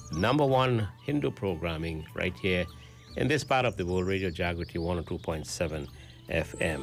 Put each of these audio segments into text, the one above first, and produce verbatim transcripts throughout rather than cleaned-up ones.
number one Hindu programming right here in this part of the world, Radio Jagriti one oh two point seven F M.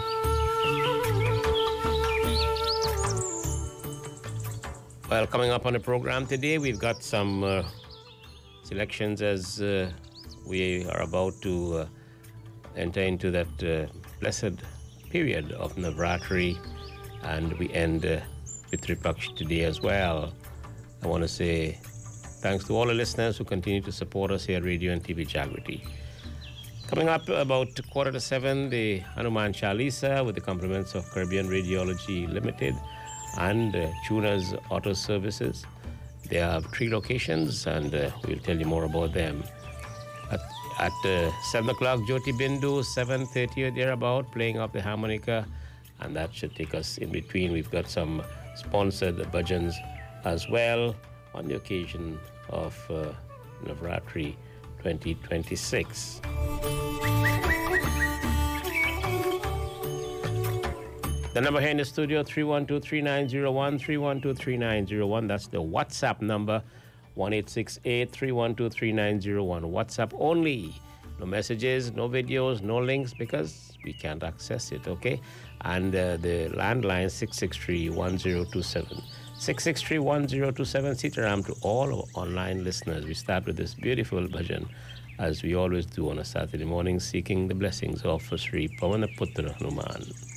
Well, coming up on the program today, we've got some uh, selections as uh, we are about to uh, enter into that uh, blessed period of Navratri, and we end uh, Pitru Paksh today as well. I want to say thanks to all the listeners who continue to support us here at Radio and T V Jagriti. Coming up about quarter to seven, the Hanuman Chalisa with the compliments of Caribbean Radiology Limited and uh, Tuna's Auto Services. They have three locations, and uh, we'll tell you more about them. At, at uh, seven o'clock, Jyoti Bindu, seven thirty or thereabout, playing off the harmonica, and that should take us in between. We've got some sponsored bhajans as well on the occasion of uh, Navratri twenty twenty-six. The number here in the studio, three one two, three nine zero one, three one two, three nine zero one. That's the WhatsApp number, one eight six eight, three one two, three nine zero one. WhatsApp only. No messages, no videos, no links, because we can't access it, okay? And uh, the landline, six six three, one zero two seven. six six three, one zero two seven. Sitaram to all our online listeners. We start with this beautiful bhajan, as we always do on a Saturday morning, seeking the blessings of Sri Pavanaputra Hanuman.